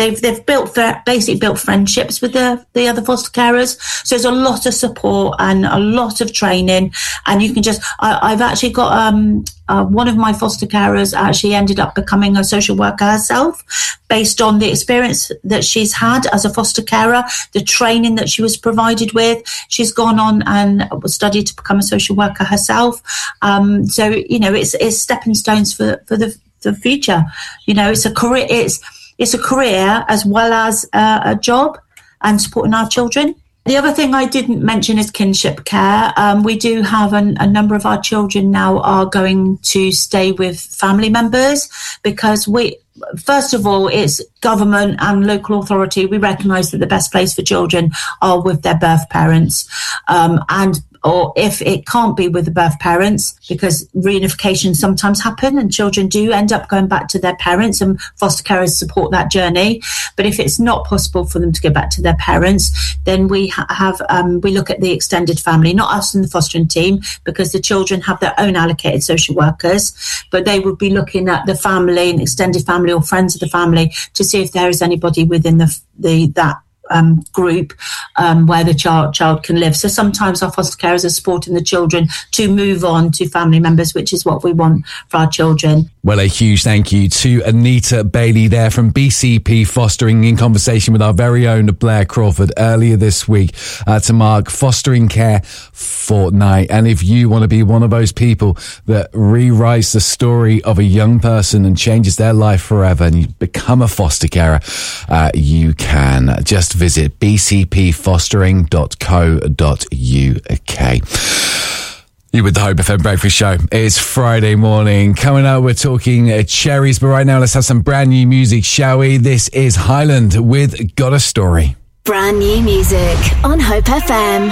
they've basically built friendships with the other foster carers. So there's a lot of support and a lot of training, and you can just. I've actually got one of my foster carers actually ended up becoming a social worker herself, based on the experience that she's had as a foster carer, the training that she was provided with. She's gone on and studied to become a social worker herself. So it's stepping stones for the future. It's a career. It's a career as well as a job and supporting our children. The other thing I didn't mention is kinship care. We do have a number of our children now are going to stay with family members, because first of all, it's government and local authority. We recognise that the best place for children are with their birth parents, or if it can't be with the birth parents, because reunification sometimes happen and children do end up going back to their parents, and foster carers support that journey. But if it's not possible for them to go back to their parents, then we we look at the extended family, not us and the fostering team, because the children have their own allocated social workers, but they would be looking at the family and extended family or friends of the family to see if there is anybody within that group where the child can live. So sometimes our foster carers are supporting the children to move on to family members, which is what we want for our children. Well, a huge thank you to Anita Bailey there from BCP Fostering, in conversation with our very own Blair Crawford earlier this week to mark Fostering Care Fortnight. And if you want to be one of those people that rewrites the story of a young person and changes their life forever, and you become a foster carer, you can just visit bcpfostering.co.uk. You with the Hope FM Breakfast Show. It's Friday morning. Coming up, we're talking cherries, but right now let's have some brand new music, shall we? This is Highland with Got a Story. Brand new music on Hope FM.